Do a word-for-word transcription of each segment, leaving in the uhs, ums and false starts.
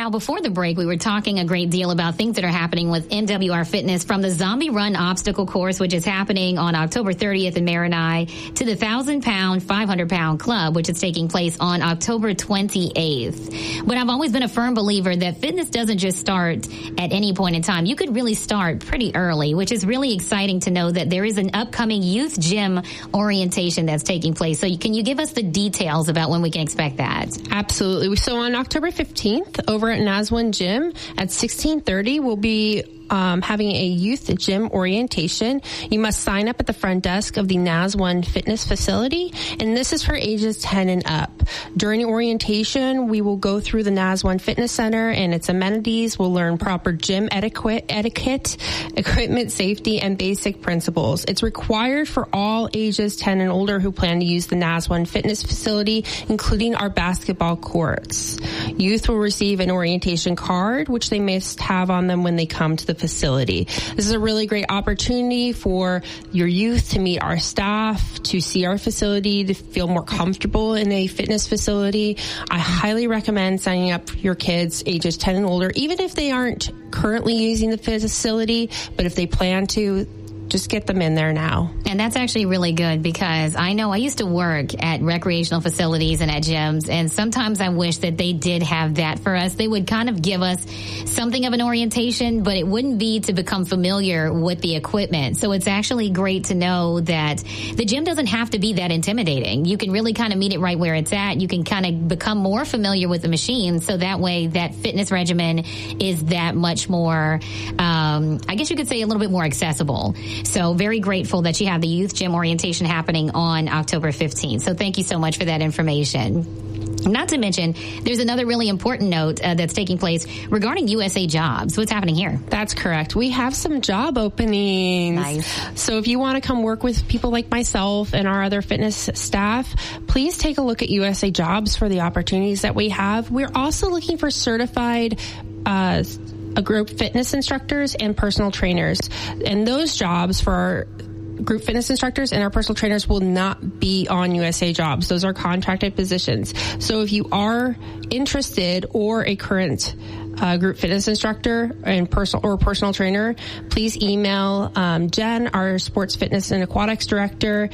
Now, before the break, we were talking a great deal about things that are happening with M W R Fitness, from the Zombie Run obstacle course, which is happening on October thirtieth in Maranai, to the one thousand pound, five hundred pound club, which is taking place on October twenty-eighth. But I've always been a firm believer that fitness doesn't just start at any point in time. You could really start pretty early, which is really exciting to know that there is an upcoming youth gym orientation that's taking place. So can you give us the details about when we can expect that? Absolutely. So on October fifteenth, over at Naswan Gym at sixteen thirty, we'll be Um, having a youth gym orientation. You must sign up at the front desk of the Naswan Fitness facility, and this is for ages ten and up. During orientation, we will go through the Naswan Fitness Center and its amenities. We'll learn proper gym etiquette, etiquette, equipment safety, and basic principles. It's required for all ages ten and older who plan to use the Naswan Fitness facility, including our basketball courts. Youth will receive an orientation card, which they must have on them when they come to the facility. This is a really great opportunity for your youth to meet our staff, to see our facility, to feel more comfortable in a fitness facility. I highly recommend signing up for your kids ages ten and older, even if they aren't currently using the facility, but if they plan to, just get them in there now. And that's actually really good, because I know I used to work at recreational facilities and at gyms, and sometimes I wish that they did have that for us. They would kind of give us something of an orientation, but it wouldn't be to become familiar with the equipment. So it's actually great to know that the gym doesn't have to be that intimidating. You can really kind of meet it right where it's at. You can kind of become more familiar with the machine, so that way that fitness regimen is that much more, um, I guess you could say a little bit more accessible. So very grateful that you have the youth gym orientation happening on October fifteenth. So thank you so much for that information. Not to mention, there's another really important note uh, that's taking place regarding U S A Jobs. What's happening here? That's correct. We have some job openings. Nice. So if you want to come work with people like myself and our other fitness staff, please take a look at U S A Jobs for the opportunities that we have. We're also looking for certified uh a group fitness instructors and personal trainers. And those jobs for our group fitness instructors and our personal trainers will not be on U S A Jobs. Those are contracted positions. So if you are interested or a current uh, group fitness instructor and personal or personal trainer, please email um, Jen, our sports fitness and aquatics director,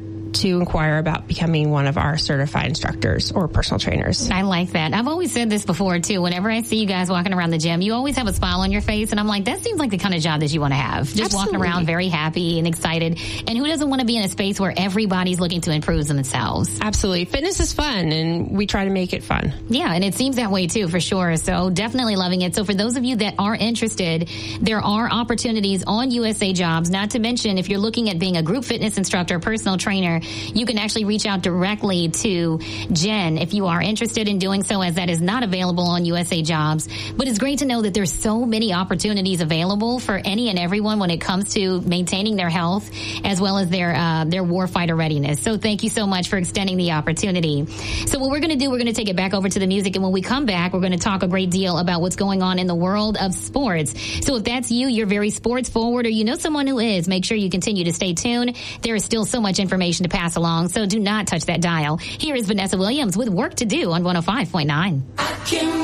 to inquire about becoming one of our certified instructors or personal trainers. I like that. I've always said this before, too. Whenever I see you guys walking around the gym, you always have a smile on your face, and I'm like, that seems like the kind of job that you want to have. Just Absolutely. Walking around very happy and excited. And who doesn't want to be in a space where everybody's looking to improve themselves? Absolutely. Fitness is fun, and we try to make it fun. Yeah, and it seems that way, too, for sure. So definitely loving it. So for those of you that are interested, there are opportunities on U S A Jobs. Not to mention, if you're looking at being a group fitness instructor, personal trainer, you can actually reach out directly to Jen if you are interested in doing so, as that is not available on U S A Jobs. But it's great to know that there's so many opportunities available for any and everyone when it comes to maintaining their health as well as their uh, their warfighter readiness. So thank you so much for extending the opportunity. So what we're going to do, we're going to take it back over to the music, and when we come back, we're going to talk a great deal about what's going on in the world of sports. So if that's you, you're very sports forward, or you know someone who is, make sure you continue to stay tuned. There is still so much information to pass along. So do not touch that dial. Here is Vanessa Williams with Work to Do on one oh five point nine.